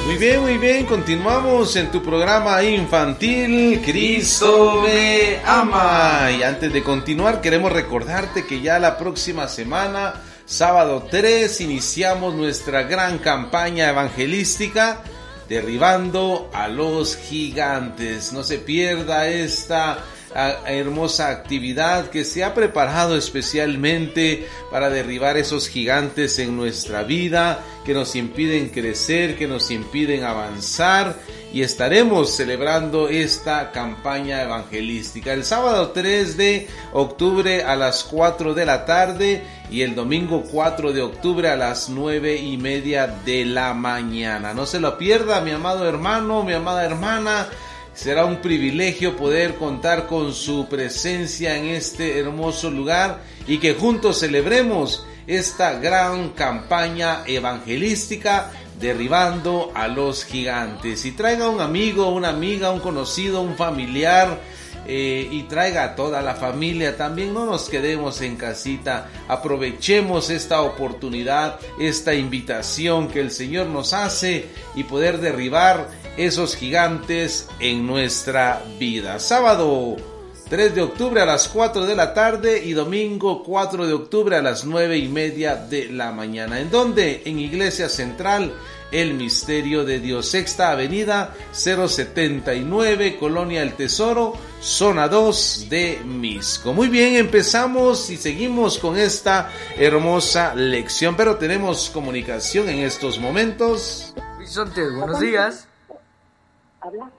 Muy bien, continuamos en tu programa infantil Cristo me ama. Y antes de continuar queremos recordarte que ya la próxima semana, sábado 3, iniciamos nuestra gran campaña evangelística Derribando a los Gigantes. No se pierda esta hermosa actividad que se ha preparado especialmente para derribar esos gigantes en nuestra vida que nos impiden crecer, que nos impiden avanzar, y estaremos celebrando esta campaña evangelística el sábado 3 de octubre a las 4 de la tarde y el domingo 4 de octubre a las 9:30 de la mañana. No se lo pierda, mi amado hermano, mi amada hermana. Será un privilegio poder contar con su presencia en este hermoso lugar y que juntos celebremos esta gran campaña evangelística Derribando a los Gigantes. Y traiga un amigo, una amiga, un conocido, un familiar, y traiga a toda la familia también. No nos quedemos en casita, aprovechemos esta oportunidad, esta invitación que el Señor nos hace y poder derribar esos gigantes en nuestra vida. Sábado 3 de octubre a las 4 de la tarde y domingo 4 de octubre a las 9:30 de la mañana. ¿En dónde? En Iglesia Central El Misterio de Dios, Sexta Avenida 079, Colonia El Tesoro, zona 2 de Misco. Muy bien, empezamos y seguimos con esta lección, pero tenemos comunicación en estos momentos. Horizonte, buenos días. Habla.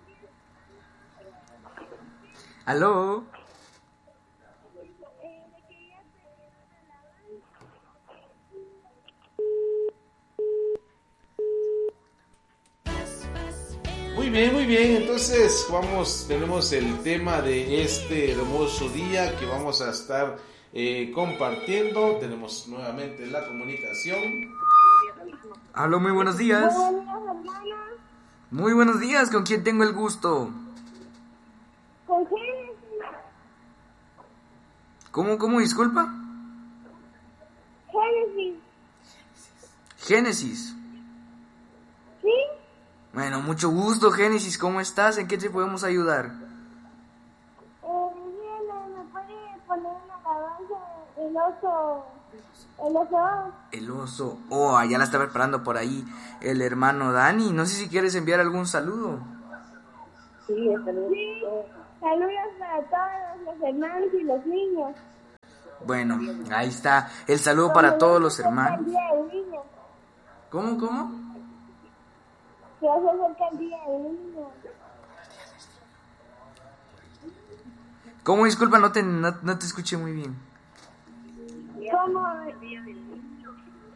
¿Aló? Muy bien, entonces tenemos el tema de este hermoso día que vamos a estar compartiendo. Tenemos nuevamente la comunicación. Aló, muy buenos días. Muy buenos días, ¿con quién tengo el gusto? ¿Con Génesis? ¿Cómo, disculpa? Génesis. Génesis. ¿Sí? Bueno, mucho gusto, Génesis, ¿cómo estás? ¿En qué te podemos ayudar? ¿Me puede poner una alabanza el oso? El oso. El oso. Oh, ya la está preparando por ahí el hermano Dani. No sé si quieres enviar algún saludo. Sí, saludos. Saludos para todos los hermanos y los niños. Bueno, ahí está el saludo para todos los hermanos. El día del niño. ¿Cómo? Que se acerca el día del niño. ¿Cómo? Disculpa, no te escuché muy bien. ¿Cómo? El día del niño.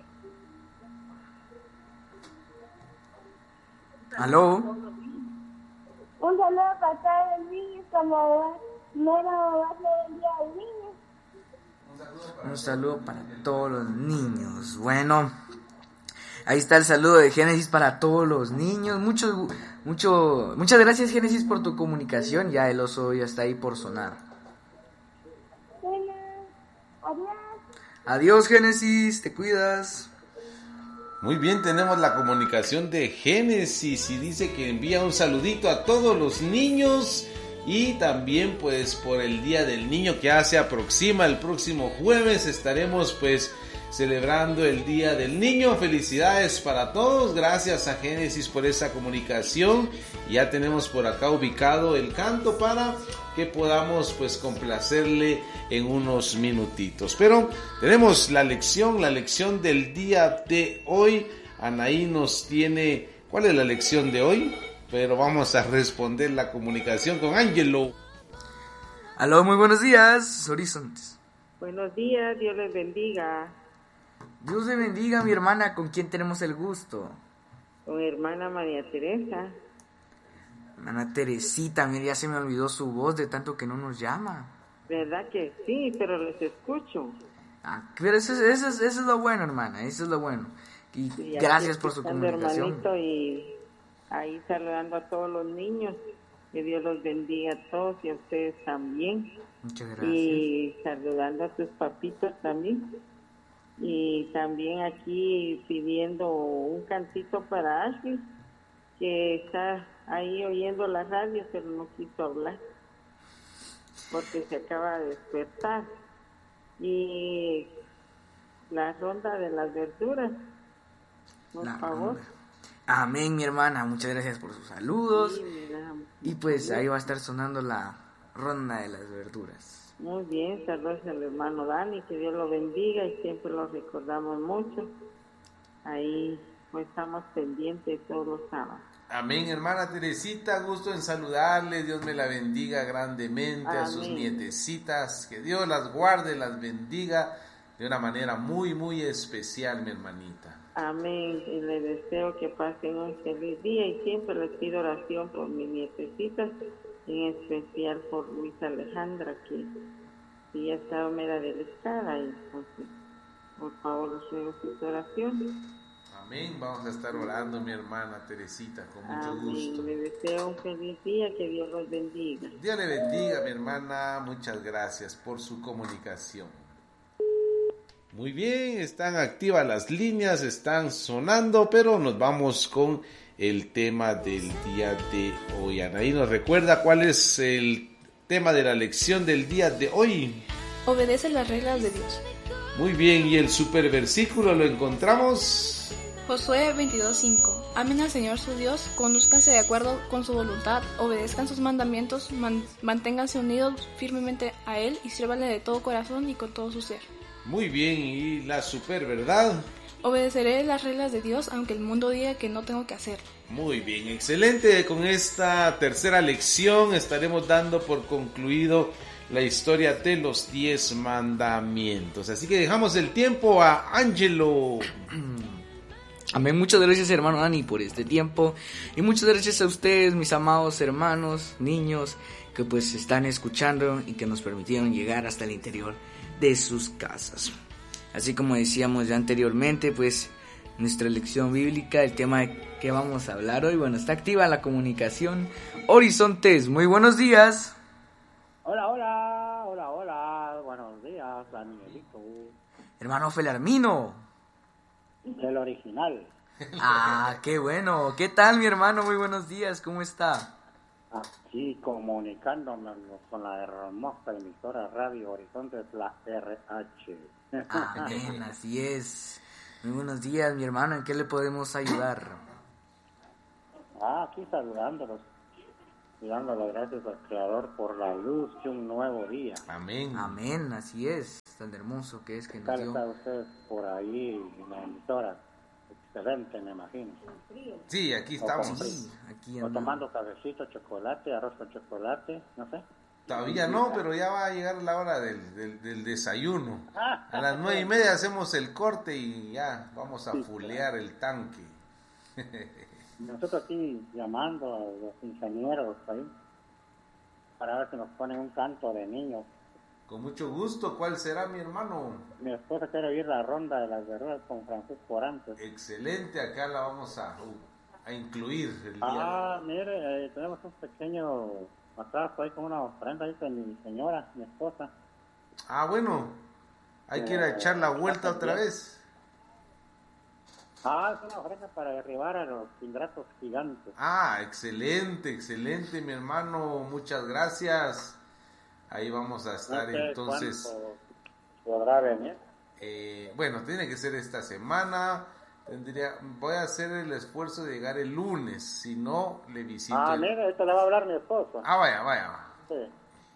¿Aló? Un saludo para todos los niños, como mero va a ser el día del niño. Un saludo para todos los niños. Bueno, ahí está el saludo de Génesis para todos los niños. Muchas gracias, Génesis, por tu comunicación. Ya el oso ya está ahí por sonar. Bueno, adiós. Adiós, Génesis, te cuidas. Muy bien, tenemos la comunicación de Génesis y dice que envía un saludito a todos los niños y también pues por el Día del Niño que ya se aproxima. El próximo jueves estaremos pues celebrando el Día del Niño. Felicidades para todos, gracias a Génesis por esa comunicación. Ya tenemos por acá ubicado el canto para que podamos pues complacerle en unos minutitos. Pero tenemos la lección del día de hoy. Anaí nos tiene, ¿cuál es la lección de hoy? Pero vamos a responder la comunicación con Ángelo. Aló, muy buenos días, Horizontes. Buenos días, Dios les bendiga. Dios le bendiga, mi hermana, ¿con quién tenemos el gusto? Con hermana María Teresa. Hermana Teresita, mira, ya se me olvidó su voz de tanto que no nos llama. ¿Verdad que sí? Pero les escucho. Pero eso es lo bueno, hermana, eso es lo bueno. Y sí, gracias por su comunicación. Hermanito, y ahí saludando a todos los niños. Que Dios los bendiga a todos y a ustedes también. Muchas gracias. Y saludando a tus papitos también. Y también aquí pidiendo un cantito para Ashley, que está ahí oyendo la radio, pero no quiso hablar porque se acaba de despertar. Y la ronda de las verduras, por favor. Amén, mi hermana, muchas gracias por sus saludos. Sí, mira, y pues ahí va a estar sonando la ronda de las verduras. muy bien, saludos al hermano Dani, que Dios lo bendiga y siempre lo recordamos mucho. Ahí pues estamos pendientes todos los sábados. Amén, hermana Teresita, gusto en saludarle, Dios me la bendiga grandemente. Amén. A sus nietecitas, que Dios las guarde, las bendiga de una manera muy, muy especial, mi hermanita. Amén, y le deseo que pasen un feliz día y siempre les pido oración por mis nietecitas, en especial por Luisa Alejandra, que ya está media delicada, y entonces, por favor, les ruego sus oraciones. Amén, vamos a estar orando, mi hermana Teresita, con mucho Amén, gusto. le deseo un feliz día, que Dios los bendiga. Dios le bendiga, mi hermana, muchas gracias por su comunicación. Muy bien, están activas las líneas, están sonando, pero nos vamos con el tema del día de hoy. Anaí nos recuerda cuál es el tema de la lección del día de hoy. Obedece las reglas de Dios. Muy bien, y el super versículo lo encontramos. Josué 22:5. Amen al Señor su Dios, condúzcanse de acuerdo con su voluntad, obedezcan sus mandamientos, manténganse unidos firmemente a Él y sírvanle de todo corazón y con todo su ser. Muy bien, y la super verdad. Obedeceré las reglas de Dios aunque el mundo diga que no tengo que hacerlo. Muy bien, excelente. Con esta tercera lección estaremos dando por concluido la historia de los 10 mandamientos. Así que dejamos el tiempo a Ángelo. Amén, muchas gracias hermano Dani por este tiempo y muchas gracias a ustedes, mis amados hermanos, niños, que pues están escuchando y que nos permitieron llegar hasta el interior de sus casas. Así como decíamos ya anteriormente, pues nuestra lección bíblica, el tema de que vamos a hablar hoy, bueno, está activa la comunicación. Horizontes, muy buenos días. Hola, buenos días, Danielito. Hermano Felarmino. El original. Ah, qué bueno. ¿Qué tal, mi hermano? Muy buenos días, ¿cómo está? Aquí comunicándonos con la hermosa emisora Radio Horizontes, la RH. Amén, así es. Muy buenos días, mi hermano. ¿En qué le podemos ayudar? Aquí saludándolos y dando las gracias al Creador por la luz de un nuevo día. Amén. Amén, así es. Tan hermoso que es que nos ¿Qué tal dio. está usted por ahí en la emisora? Excelente, me imagino. Sí, aquí estamos. Sí, aquí O andamos. tomando cafecito, chocolate, arroz con chocolate, no sé. Todavía no, pero ya va a llegar la hora del desayuno. A las 9:30 hacemos el corte y ya vamos a fulear el tanque. Nosotros aquí llamando a los ingenieros ahí para ver si nos ponen un canto de niños. Con mucho gusto. ¿Cuál será, mi hermano? Mi esposa quiere oír la ronda de las verduras con Francisco Orantes. Excelente, acá la vamos a incluir el día. Mire, tenemos un pequeño atraso ahí con una ofrenda ahí de mi señora, mi esposa. Bueno, hay que ir a echar la vuelta otra vez. Es una ofrenda para derribar a los ingratos gigantes. Excelente, excelente, mi hermano, muchas gracias. Ahí vamos a estar, No sé entonces. cuánto podrá venir. Bueno, tiene que ser esta semana. Voy a hacer el esfuerzo de llegar el lunes, si no, le visito. Mire, esto le va a hablar mi esposa. Vaya. Sí.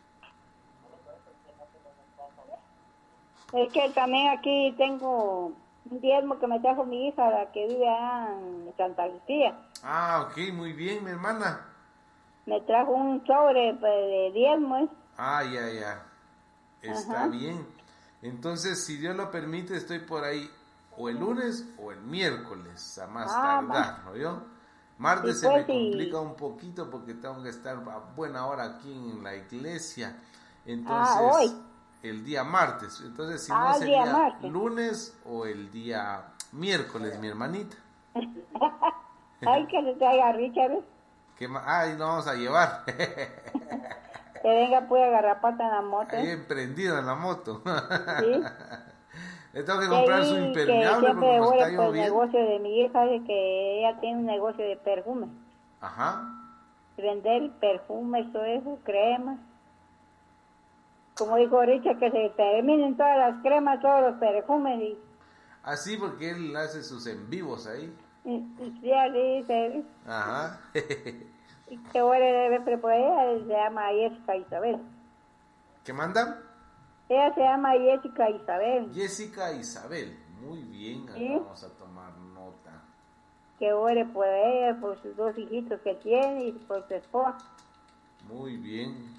Es que también aquí tengo un diezmo que me trajo mi hija, la que vive allá en Santa Lucía. Ok, muy bien, mi hermana. Me trajo un sobre de diezmo. Ya. Está bien. Entonces, si Dios lo permite, estoy por ahí o el lunes o el miércoles, a más tardar, ¿no yo? Martes se me complica un poquito porque tengo que estar a buena hora aquí en la iglesia. Entonces, hoy. El día martes. Entonces, si no sería lunes o el día miércoles, mi hermanita. Ay, que se traiga Richard. Ahí lo vamos a llevar. Que venga pues a garrapata en la moto. Ahí emprendido en la moto. Sí. Le tengo que comprar su impermeable porque nos está el lloviendo. negocio de mi hija es que ella tiene un negocio de perfume. Ajá. Vender perfumes, todo eso, cremas. Como dijo Richard, que se terminen todas las cremas, todos los perfumes. Así porque él hace sus en vivos ahí. Y sí, así se... Ajá. Y que bueno, pues ella se llama Jessica Isabel. ¿Qué mandan? Ella se llama Jessica Isabel. Jessica Isabel. Muy bien, acá ¿Sí? vamos a tomar nota. Que ore por ella, por sus 2 hijitos que tiene y por su esposa. Muy bien.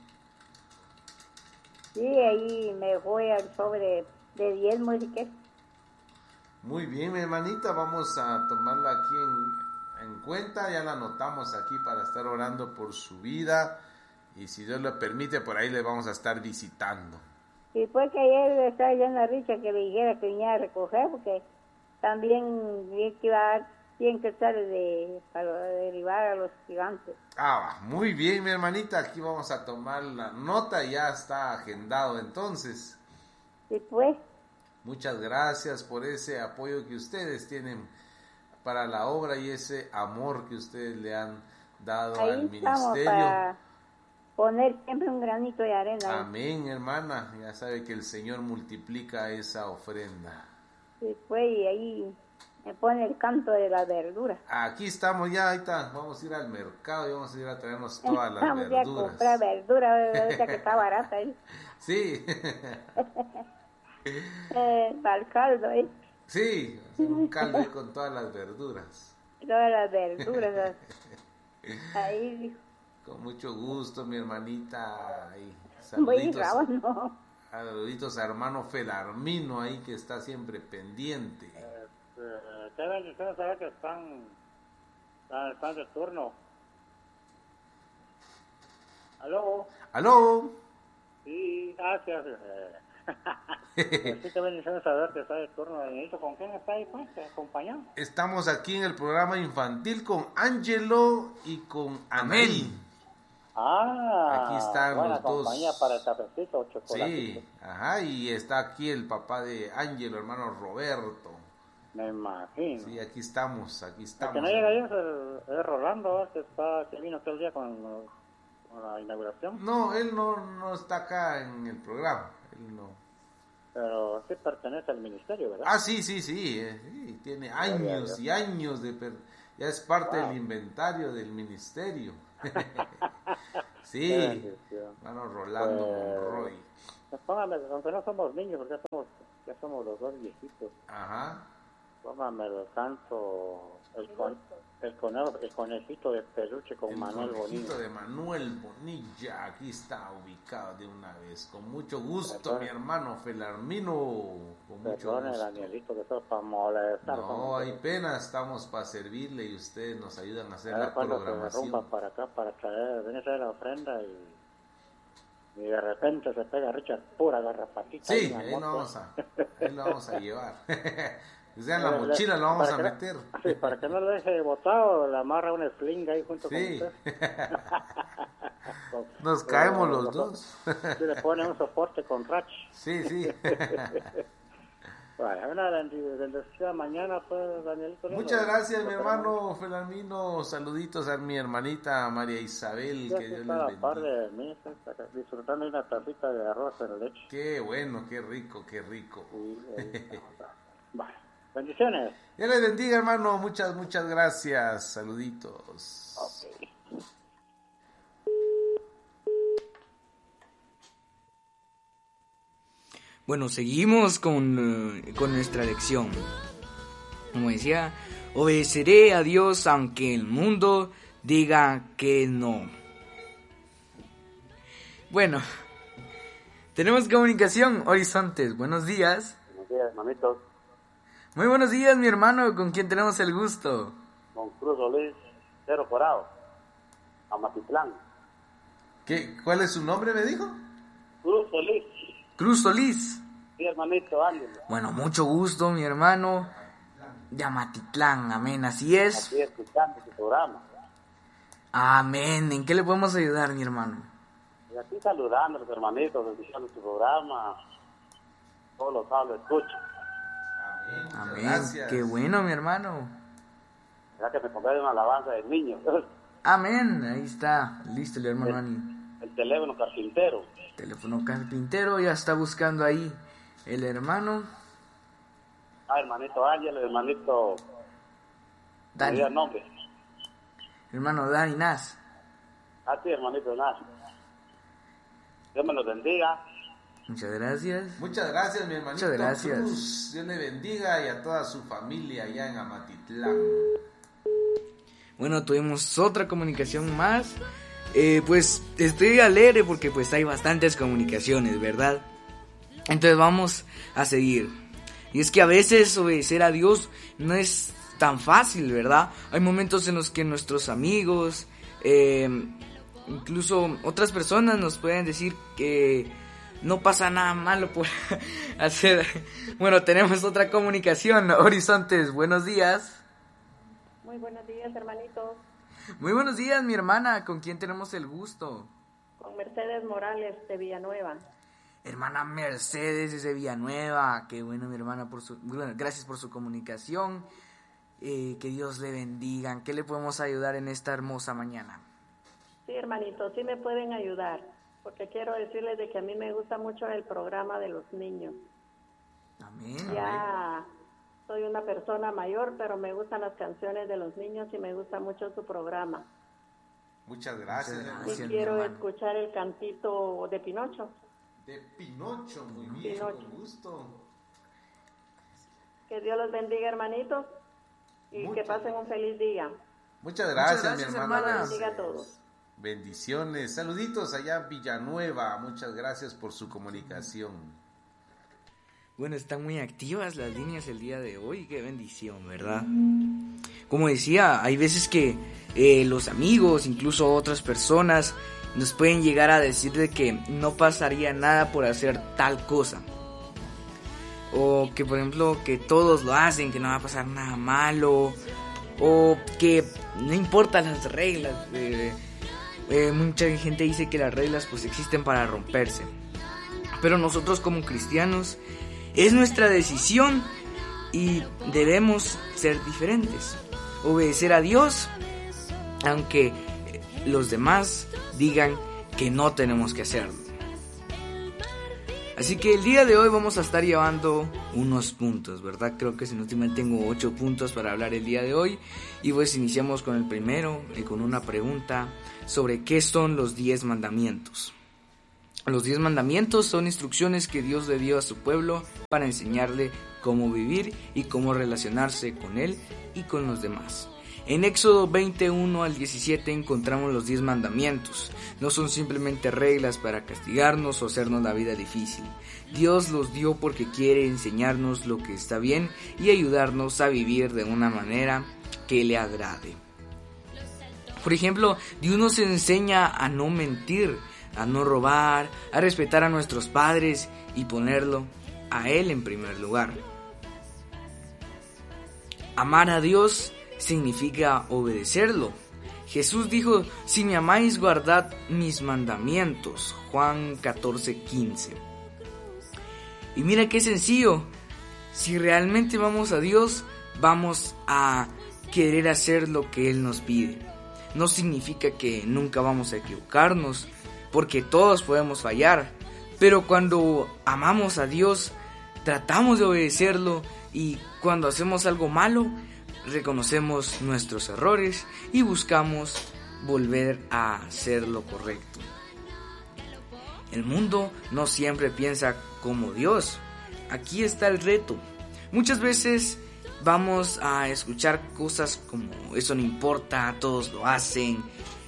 Sí, ahí me voy al sobre de 10 músicas. Muy bien, mi hermanita, vamos a tomarla aquí en cuenta, ya la anotamos aquí para estar orando por su vida y si Dios lo permite, por ahí le vamos a estar visitando. Y pues que ayer le estaba diciendo a Richard que le dijera que viniera a recoger, porque también vi que iba a dar 100 quetzales para derivar a los gigantes. Muy bien, mi hermanita, aquí vamos a tomar la nota, ya está agendado entonces. Y pues, Muchas gracias por ese apoyo que ustedes tienen para la obra y ese amor que ustedes le han dado ahí al estamos ministerio. para poner siempre un granito de arena. Amén, hermana. Ya sabe que el Señor multiplica esa ofrenda. Y pues, y ahí me pone el canto de la verdura. Aquí estamos ya, ahorita vamos a ir al mercado y vamos a ir a traernos todas las Vamos a verduras. comprar verdura, ahorita que está barata ahí. Sí, Para el caldo ahí. sí, hacer un caldo ahí con todas las verduras. Todas las verduras. Ahí dijo. Con mucho gusto, mi hermanita. Ahí. Muy bravo, no. Saluditos a hermano Felarmino ahí que está siempre pendiente. Qué bendición saber que están de turno. ¿Aló? ¡Aló! Sí, gracias. Sí, qué bendición saber que está de turno. ¿Con quién está ahí, pues? ¿Acompañado? Estamos aquí en el programa infantil con Ángelo y con Anaí. Aquí están buena los dos. compañía para el cafecito o chocolatito. Sí, ajá, y está aquí el papá de Ángelo, hermano Roberto. Me imagino. Sí, aquí estamos. El que no llega ahí es Rolando, que vino aquel día con la inauguración. No, él no está acá en el programa, él no. Pero sí pertenece al ministerio, ¿verdad? Ah, sí, sí, tiene años y años ya es parte del inventario del ministerio. Sí, hermano Rolando Monroy. Póngame, aunque no somos niños, porque ya somos los dos viejitos. Ajá. Póngame el canto, el conejito de peluche con Manuel Bonilla. El conejito de Manuel Bonilla, aquí está ubicado de una vez. Con mucho gusto, mi hermano Felarmino. Con mucho gusto. Danielito, que eso es para molestar. No, hay pena, estamos para servirle y ustedes nos ayudan a hacer la programación. Se rumba para acá para venir a traer la ofrenda y de repente se pega Richard pura garrapatita. Sí, ahí lo vamos a llevar. O sea, en la mochila lo vamos a meter. Sí, para que no lo deje botado, le amarra una slinga ahí junto con usted. Nos caemos los dos. Sí, le pone un soporte con rach. Sí. Bueno, una bendecida mañana, pues, Danielito. Muchas gracias, mi hermano Felarmino. Saluditos a mi hermanita María Isabel. Que Dios les bendiga. Par de mí, disfrutando de una tacita de arroz en leche. Qué bueno, qué rico. Sí, bueno, bendiciones. Dios les bendiga, hermano. Muchas gracias. Saluditos. Okay. Bueno, seguimos con nuestra lección. Como decía, obedeceré a Dios aunque el mundo diga que no. Bueno, tenemos comunicación, Horizontes. Buenos días. Buenos días, mamitos. Muy buenos días, mi hermano. ¿Con quién tenemos el gusto? Con Cruz Solís, Cerro Corado, Amatitlán. ¿Cuál es su nombre, me dijo? Cruz Solís. Cruz Solís. Sí, hermanito, ándale. Bueno, mucho gusto, mi hermano. De Amatitlán, amén, así es. Aquí escuchando su programa. Amén. ¿En qué le podemos ayudar, mi hermano? Y aquí saludando a los hermanitos, escuchando su programa. Todos los sábados escucho. Amén. Gracias. Qué bueno, mi hermano. Ya que me compré una alabanza de niños. Amén. Ahí está. Listo el hermano Ani. El teléfono carpintero. Teléfono carpintero. Ya está buscando ahí el hermano. Hermanito Ángel, hermanito... Dani. ¿Me el nombre? Hermano Dani Naz. Sí, hermanito Naz. Dios me los bendiga. Muchas gracias. Muchas gracias, mi hermanito. Muchas gracias. Cruz. Dios le bendiga y a toda su familia allá en Amatitlán. Bueno, tuvimos otra comunicación más. Pues estoy alegre porque pues hay bastantes comunicaciones, ¿verdad? Entonces vamos a seguir. Y es que a veces obedecer a Dios no es tan fácil, ¿verdad? Hay momentos en los que nuestros amigos, incluso otras personas nos pueden decir que no pasa nada malo por hacer... Bueno, tenemos otra comunicación. Horizontes, buenos días. Muy buenos días, hermanitos. Muy buenos días, mi hermana. ¿Con quién tenemos el gusto? Con Mercedes Morales de Villanueva. Hermana Mercedes desde Villanueva. Qué bueno, mi hermana, bueno, gracias por su comunicación. Que Dios le bendiga. ¿Qué le podemos ayudar en esta hermosa mañana? Sí, hermanito, sí me pueden ayudar. Porque quiero decirles de que a mí me gusta mucho el programa de los niños. Amén. Ya soy una persona mayor, pero me gustan las canciones de los niños y me gusta mucho su programa. Muchas gracias. Y quiero escuchar el cantito de Pinocho. De Pinocho, muy bien, Pinocho. con gusto. Que Dios los bendiga, hermanitos, y que pasen un feliz día. Muchas gracias, mi hermana. Dios los bendiga a todos. Bendiciones. Saluditos allá en Villanueva. Muchas gracias por su comunicación. Bueno, están muy activas las líneas el día de hoy. Qué bendición, ¿verdad? Como decía, hay veces que los amigos, incluso otras personas, nos pueden llegar a decir de que no pasaría nada por hacer tal cosa. O que, por ejemplo, que todos lo hacen, que no va a pasar nada malo. O que no importan las reglas. Mucha gente dice que las reglas pues existen para romperse. Pero nosotros como cristianos es nuestra decisión y debemos ser diferentes. Obedecer a Dios, aunque los demás digan que no tenemos que hacerlo. Así que el día de hoy vamos a estar llevando unos puntos, ¿verdad? Creo que si no me tengo 8 puntos para hablar el día de hoy. Y pues iniciamos con el primero, con una pregunta sobre qué son los 10 mandamientos. Los 10 mandamientos son instrucciones que Dios le dio a su pueblo para enseñarle cómo vivir y cómo relacionarse con él y con los demás. En Éxodo 21 al 17 encontramos los 10 mandamientos. No son simplemente reglas para castigarnos o hacernos la vida difícil. Dios los dio porque quiere enseñarnos lo que está bien y ayudarnos a vivir de una manera que le agrade. Por ejemplo, Dios nos enseña a no mentir, a no robar, a respetar a nuestros padres y ponerlo a Él en primer lugar. Amar a Dios significa obedecerlo. Jesús dijo: si me amáis, guardad mis mandamientos. Juan 14:15. Y mira qué sencillo. Si realmente amamos a Dios, vamos a querer hacer lo que Él nos pide. No significa que nunca vamos a equivocarnos, porque todos podemos fallar. Pero cuando amamos a Dios, tratamos de obedecerlo, y cuando hacemos algo malo, reconocemos nuestros errores y buscamos volver a hacer lo correcto. El mundo no siempre piensa como Dios. Aquí está el reto. Muchas veces vamos a escuchar cosas como: eso no importa, todos lo hacen,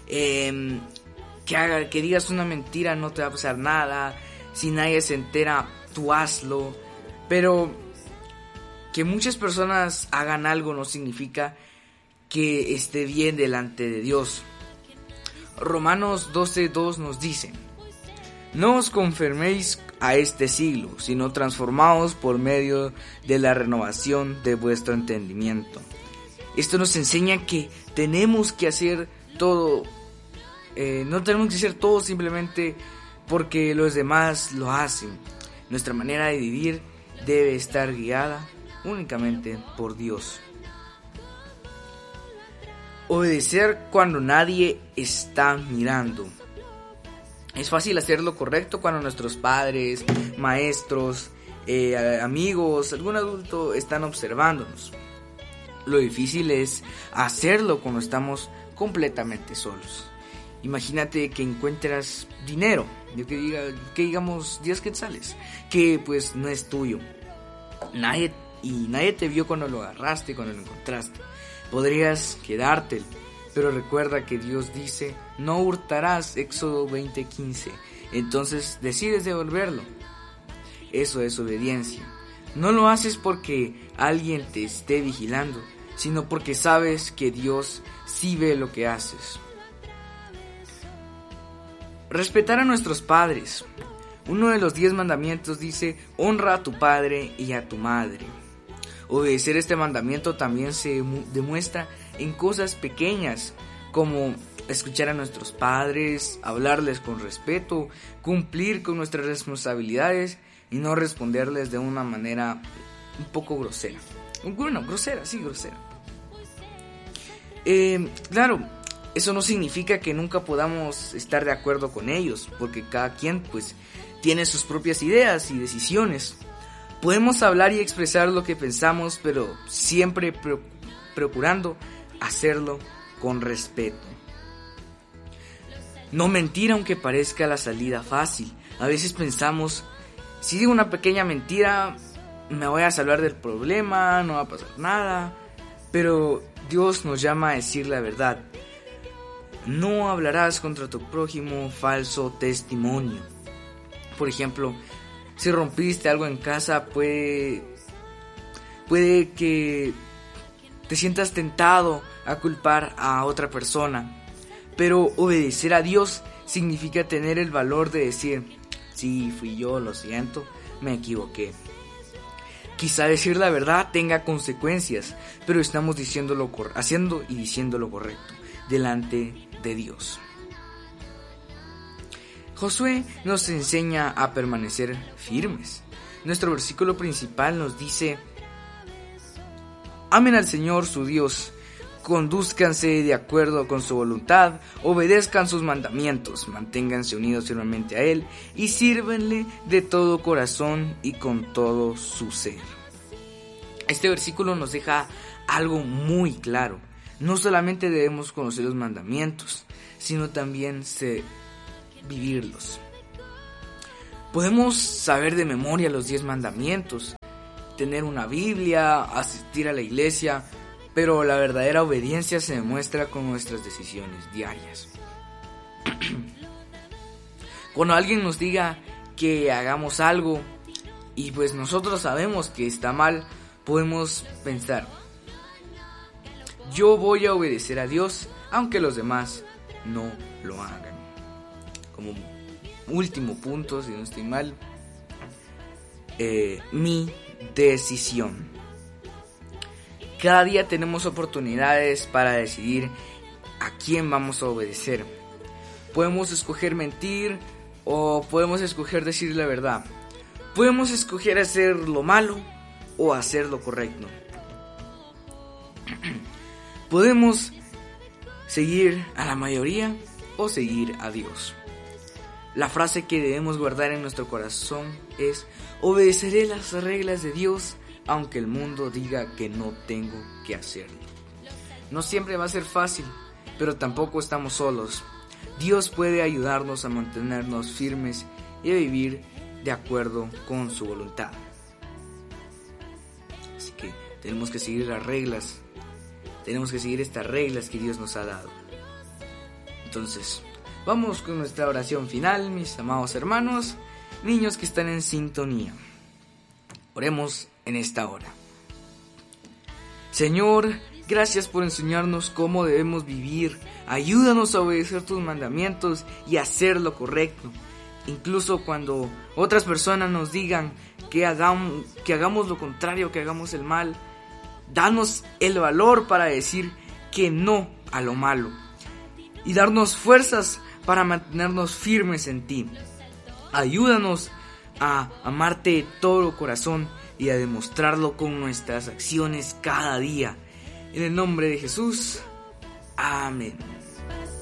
que digas una mentira no te va a pasar nada, si nadie se entera, tú hazlo. Pero que muchas personas hagan algo no significa que esté bien delante de Dios. Romanos 12:2 nos dice: no os conforméis a este siglo, sino transformaos por medio de la renovación de vuestro entendimiento. Esto nos enseña que tenemos que hacer todo, no tenemos que hacer todo simplemente porque los demás lo hacen. Nuestra manera de vivir debe estar guiada únicamente por Dios. Obedecer cuando nadie está mirando. Es fácil hacer lo correcto cuando nuestros padres, maestros, amigos, algún adulto están observándonos. Lo difícil es hacerlo cuando estamos completamente solos. Imagínate que encuentras dinero, que digamos 10 quetzales, que pues no es tuyo. Nadie te vio cuando lo agarraste, cuando lo encontraste. Podrías quedártelo, pero recuerda que Dios dice, no hurtarás, Éxodo 20:15. Entonces decides devolverlo. Eso es obediencia. No lo haces porque alguien te esté vigilando, sino porque sabes que Dios sí ve lo que haces. Respetar a nuestros padres. Uno de los 10 mandamientos dice, honra a tu padre y a tu madre. Obedecer este mandamiento también se demuestra en cosas pequeñas, como escuchar a nuestros padres, hablarles con respeto, cumplir con nuestras responsabilidades y no responderles de una manera un poco grosera. Bueno, grosera. Claro, eso no significa que nunca podamos estar de acuerdo con ellos, porque cada quien pues tiene sus propias ideas y decisiones. Podemos hablar y expresar lo que pensamos, pero siempre procurando hacerlo con respeto. No mentir aunque parezca la salida fácil. A veces pensamos, si digo una pequeña mentira, me voy a salvar del problema, no va a pasar nada. Pero Dios nos llama a decir la verdad. No hablarás contra tu prójimo falso testimonio. Por ejemplo, si rompiste algo en casa, puede que te sientas tentado a culpar a otra persona. Pero obedecer a Dios significa tener el valor de decir, sí, fui yo, lo siento, me equivoqué. Quizá decir la verdad tenga consecuencias, pero estamos haciendo y diciendo lo correcto delante de Dios. Josué nos enseña a permanecer firmes. Nuestro versículo principal nos dice, amen al Señor su Dios, condúzcanse de acuerdo con su voluntad, obedezcan sus mandamientos, manténganse unidos firmemente a Él y sírvenle de todo corazón y con todo su ser. Este versículo nos deja algo muy claro. No solamente debemos conocer los mandamientos, sino también vivirlos. Podemos saber de memoria los 10 mandamientos, tener una Biblia, asistir a la iglesia, pero la verdadera obediencia se demuestra con nuestras decisiones diarias. Cuando alguien nos diga que hagamos algo y pues nosotros sabemos que está mal, podemos pensar, yo voy a obedecer a Dios aunque los demás no lo hagan. Como último punto, si no estoy mal, mi decisión. Cada día tenemos oportunidades para decidir a quién vamos a obedecer. Podemos escoger mentir o podemos escoger decir la verdad. Podemos escoger hacer lo malo o hacer lo correcto. Podemos seguir a la mayoría o seguir a Dios. La frase que debemos guardar en nuestro corazón es: obedeceré las reglas de Dios aunque el mundo diga que no tengo que hacerlo. No siempre va a ser fácil, pero tampoco estamos solos. Dios puede ayudarnos a mantenernos firmes y a vivir de acuerdo con su voluntad. Así que tenemos que seguir las reglas. Tenemos que seguir estas reglas que Dios nos ha dado. Entonces, vamos con nuestra oración final, mis amados hermanos, niños que están en sintonía. Oremos en esta hora. Señor, gracias por enseñarnos cómo debemos vivir. Ayúdanos a obedecer tus mandamientos y hacer lo correcto. Incluso cuando otras personas nos digan que hagamos lo contrario, que hagamos el mal, danos el valor para decir que no a lo malo y darnos fuerzas para mantenernos firmes en ti. Ayúdanos a amarte de todo corazón y a demostrarlo con nuestras acciones cada día. En el nombre de Jesús, amén. Amén.